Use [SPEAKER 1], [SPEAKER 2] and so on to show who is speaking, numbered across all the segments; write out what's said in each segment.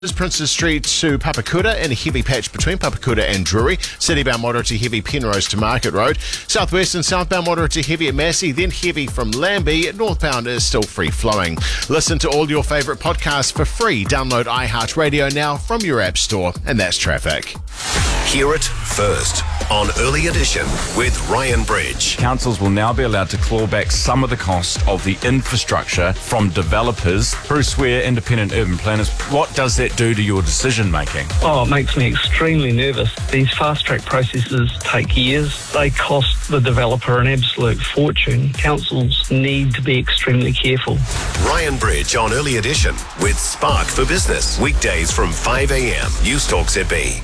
[SPEAKER 1] Princes Street to Papakura and a heavy patch between Papakura and Drury. Citybound moderate to heavy Penrose to Market Road. Southwest and southbound moderate to heavy at Massey, then heavy from Lambie. Northbound is still free flowing. Listen to all your favourite podcasts for free. Download iHeartRadio now from your app store. And that's traffic.
[SPEAKER 2] Hear it first on Early Edition with Ryan Bridge.
[SPEAKER 3] Councils will now be allowed to claw back some of the cost of the infrastructure from developers. Bruce Ware, independent urban planners, what does that do to your decision making?
[SPEAKER 4] Oh, it makes me extremely nervous. These fast-track processes take years. They cost the developer an absolute fortune. Councils need to be extremely careful.
[SPEAKER 2] Ryan Bridge on Early Edition with Spark for Business. Weekdays from 5 a.m. News Talk ZB.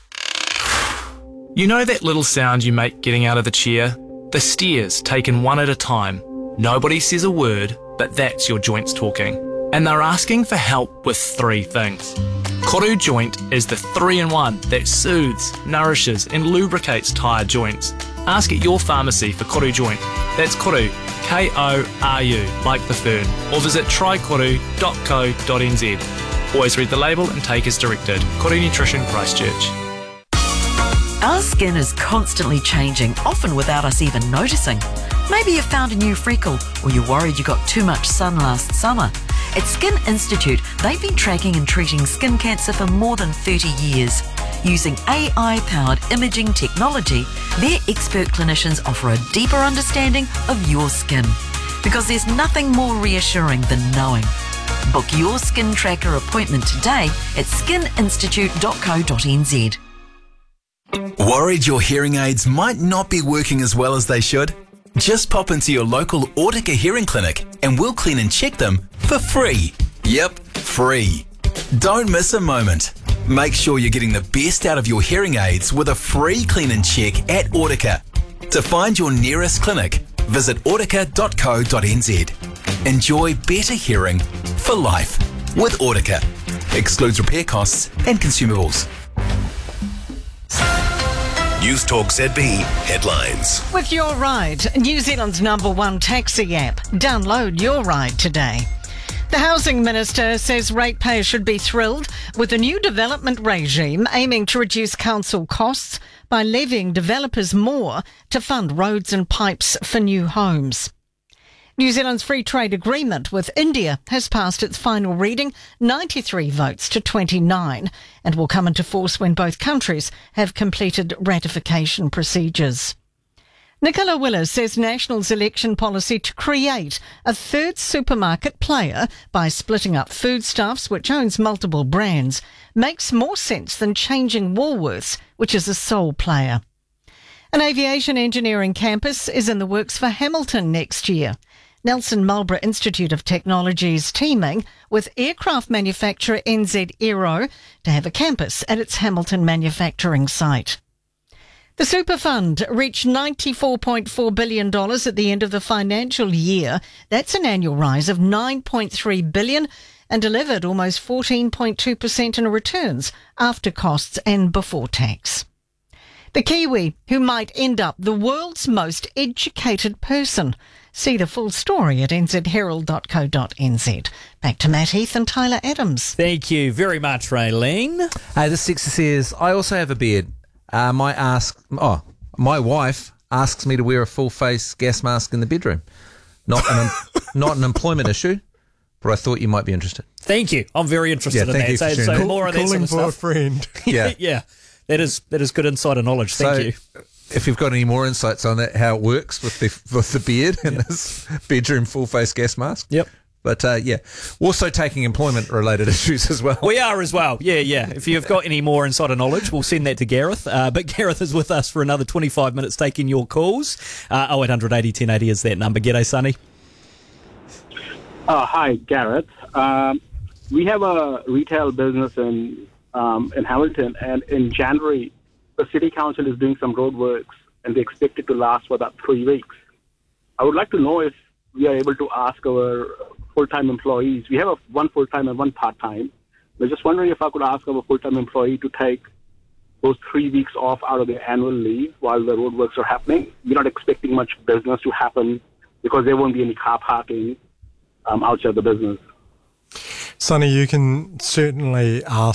[SPEAKER 5] You know that little sound you make getting out of the chair? The stairs taken one at a time. Nobody says a word, but that's your joints talking. And they're asking for help with three things. Koru Joint is the 3-in-1 that soothes, nourishes and lubricates tired joints. Ask at your pharmacy for Koru Joint. That's Koru, K-O-R-U, like the fern. Or visit trykoru.co.nz. Always read the label and take as directed. Koru Nutrition, Christchurch.
[SPEAKER 6] Our skin is constantly changing, often without us even noticing. Maybe you found a new freckle, or you're worried you got too much sun last summer. At Skin Institute, they've been tracking and treating skin cancer for more than 30 years. Using AI-powered imaging technology, their expert clinicians offer a deeper understanding of your skin. Because there's nothing more reassuring than knowing. Book your skin tracker appointment today at skininstitute.co.nz.
[SPEAKER 7] Worried your hearing aids might not be working as well as they should? Just pop into your local Autica hearing clinic and we'll clean and check them for free. Yep, free. Don't miss a moment. Make sure you're getting the best out of your hearing aids with a free clean and check at Autica. To find your nearest clinic, visit autica.co.nz. Enjoy better hearing for life with Autica. Excludes repair costs and consumables.
[SPEAKER 2] News Talk ZB headlines.
[SPEAKER 8] With Your Ride, New Zealand's #1 taxi app. Download Your Ride today. The Housing Minister says ratepayers should be thrilled with a new development regime aiming to reduce council costs by levying developers more to fund roads and pipes for new homes. New Zealand's free trade agreement with India has passed its final reading, 93 votes to 29, and will come into force when both countries have completed ratification procedures. Nicola Willis says National's election policy to create a third supermarket player by splitting up Foodstuffs, which owns multiple brands, makes more sense than changing Woolworths, which is a sole player. An aviation engineering campus is in the works for Hamilton next year. Nelson Marlborough Institute of Technology is teaming with aircraft manufacturer NZ Aero to have a campus at its Hamilton manufacturing site. The Super Fund reached $94.4 billion at the end of the financial year. That's an annual rise of $9.3 billion and delivered almost 14.2% in returns after costs and before tax. The Kiwi who might end up the world's most educated person. See the full story at nzherald.co.nz. Back to Matt Heath and Tyler Adams.
[SPEAKER 9] Thank you very much, Raylene.
[SPEAKER 10] Hey, this sexy says, I also have a beard. My wife asks me to wear a full face gas mask in the bedroom. Not an employment issue, but I thought you might be interested.
[SPEAKER 9] Thank you. I'm very interested in that. So more of that sort of stuff.
[SPEAKER 11] For a friend.
[SPEAKER 10] Yeah.
[SPEAKER 9] Yeah. That is good insider knowledge. Thank you.
[SPEAKER 10] If you've got any more insights on that, how it works with the beard and this bedroom full face gas mask.
[SPEAKER 9] Yep.
[SPEAKER 10] But also taking employment related issues as well.
[SPEAKER 9] We are as well. Yeah. If you've got any more insider knowledge, we'll send that to Gareth. But Gareth is with us for another 25 minutes taking your calls. 0800 80 1080 is that number. G'day, Sonny.
[SPEAKER 12] Hi, Gareth. We have a retail business in Hamilton, and in January, the City Council is doing some road works, and they expect it to last for about 3 weeks. I would like to know if we are able to ask our full-time employees. We have one full-time and one part-time. We're just wondering if I could ask our full-time employee to take those 3 weeks off out of their annual leave while the road works are happening. We're not expecting much business to happen because there won't be any car parking outside the business.
[SPEAKER 11] Sonny, you can certainly ask